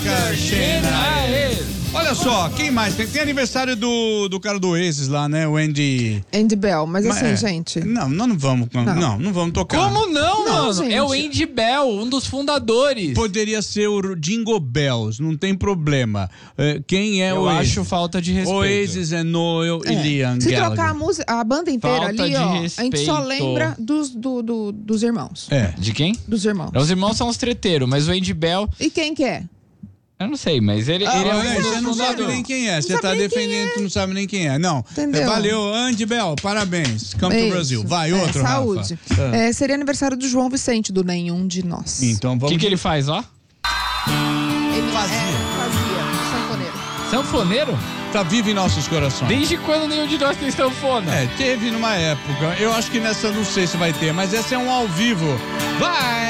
Rocker China. Olha só, quem mais? Tem aniversário do cara do Oasis lá, né? O Andy Bell, mas assim, gente... Não, nós não vamos... Não vamos tocar. Como não, mano? gente. É o Andy Bell, um dos fundadores. Poderia ser o Jingle Bells, não tem problema. Quem é o Eu Oasis? acho falta de respeito. Oasis é Noel e Liam Se Gallagher. trocar a banda inteira Falta ali, de ó, a gente só respeito. lembra dos irmãos. De quem? Dos irmãos. Os irmãos são os treteiros, mas o Andy Bell... E quem que é? Eu não sei, mas ele é o Você não sabe nem quem é. Você tá defendendo, tu não sabe nem quem é. Não. Entendeu? Valeu, Andy Bell, parabéns. Come to Isso. Brasil. Vai, outro, Saúde. Rafa. Seria aniversário do João Vicente, do Nenhum de Nós. Então O vamos... que ele faz lá? Ele fazia sanfoneiro. Sanfoneiro? Tá vivo em nossos corações. Desde quando nenhum de nós tem sanfona? Teve numa época. Eu acho que nessa não sei se vai ter, mas essa é um ao vivo. Vai!